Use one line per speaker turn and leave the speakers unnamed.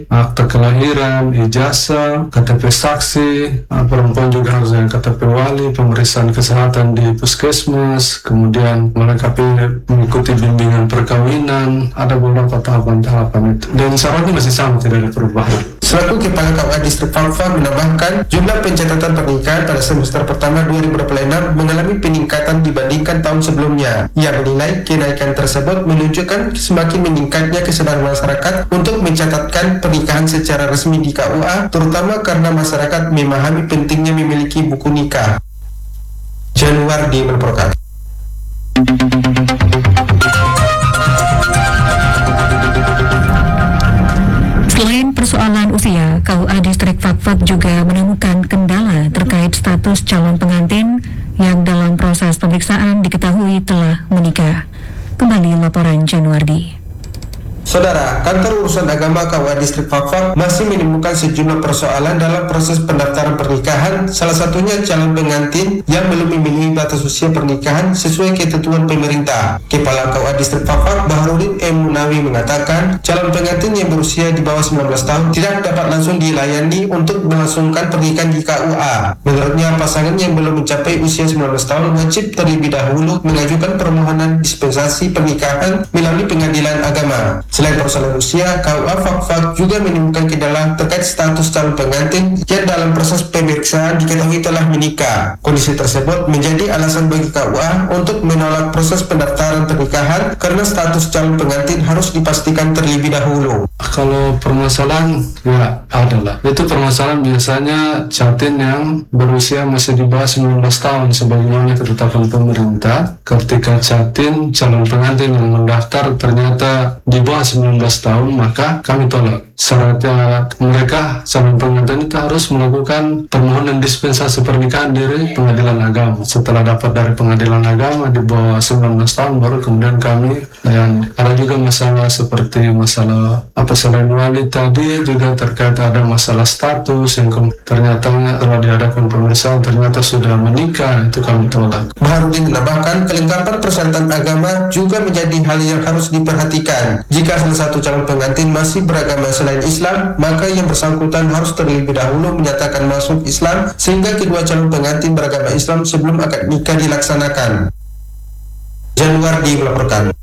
akta kelahiran, ijazah, KTP saksi. Perempuan juga harus dengan KTP wali, pemeriksaan kesehatan di puskesmas, kemudian melengkapi mengikuti bimbingan perkawinan. Ada beberapa tahapan-tahapan itu. Dan syaratnya masih sama, tidak ada perubahan.
Selaku Kepala KUA Distrik Fakfak menambahkan, jumlah pencatatan pernikahan pada semester pertama 2026 mengalami peningkatan dibandingkan tahun sebelumnya. Ia menilai kenaikan tersebut menunjukkan semakin meningkatnya kesadaran masyarakat untuk mencatatkan pernikahan secara resmi di KUA, terutama karena masyarakat memahami pentingnya memiliki buku nikah. Januardi melaporkan.
Selain persoalan usia, KUA Distrik Fakfak juga menemukan kendala terkait status calon pengantin yang dalam proses pemeriksaan diketahui telah menikah. Kembali laporan Januardi.
Saudara, Kantor Urusan Agama KUA Distrik Fakfak masih menemukan sejumlah persoalan dalam proses pendaftaran pernikahan, salah satunya calon pengantin yang belum memenuhi batas usia pernikahan sesuai ketentuan pemerintah. Kepala KUA Distrik Fakfak Baharudin M. Munawi mengatakan, calon pengantin yang berusia di bawah 19 tahun tidak dapat langsung dilayani untuk melangsungkan pernikahan di KUA. Menurutnya, pasangan yang belum mencapai usia 19 tahun wajib terlebih dahulu mengajukan permohonan dispensasi pernikahan melalui pengadilan agama. Selain persoalan usia, KUA Fakfak juga menemukan kendala terkait status calon pengantin yang dalam proses pemeriksaan diketahui telah menikah. Kondisi tersebut menjadi alasan bagi KUA untuk menolak proses pendaftaran pernikahan karena status calon pengantin harus dipastikan terlebih dahulu.
Kalau permasalahan ya adalah itu permasalahan biasanya catin yang berusia masih di bawah 19 tahun sebagaimana ketetapan pemerintah. Ketika catin calon pengantin yang mendaftar ternyata di bawah 19 tahun, maka kami tolak. Syaratnya mereka calon pengantin itu harus melakukan permohonan dispensasi pernikahan dari pengadilan agama. Setelah dapat dari pengadilan agama di bawah 19 tahun, baru kemudian kami, dan ada juga masalah seperti masalah selain wali tadi juga terkait ada masalah status yang ternyata telah diadakan pemeriksaan ternyata sudah menikah, itu kami tolak.
Baharudin menambahkan, kelengkapan persyaratan agama juga menjadi hal yang harus diperhatikan. Jika salah satu calon pengantin masih beragama selain Islam, maka yang bersangkutan harus terlebih dahulu menyatakan masuk Islam sehingga kedua calon pengantin beragama Islam sebelum akad nikah dilaksanakan. Januardi melaporkan.